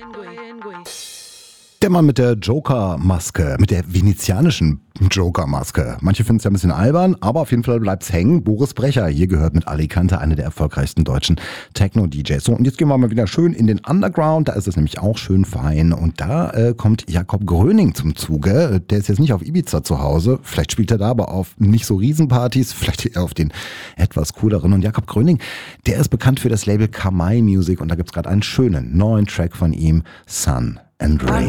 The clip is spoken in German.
Der Mann mit der Joker-Maske, mit der venezianischen Joker-Maske. Manche finden es ja ein bisschen albern, aber auf jeden Fall bleibt's hängen. Boris Brecher, hier gehört mit Alicante einer der erfolgreichsten deutschen Techno-DJs. So, und jetzt gehen wir mal wieder schön in den Underground, da ist es nämlich auch schön fein. Und da kommt Jakob Gröning zum Zuge. Der ist jetzt nicht auf Ibiza zu Hause, vielleicht spielt er da aber auf nicht so Riesenpartys, vielleicht eher auf den etwas cooleren. Und Jakob Gröning, der ist bekannt für das Label Kamai Music und da gibt's gerade einen schönen neuen Track von ihm, Sun and Rain.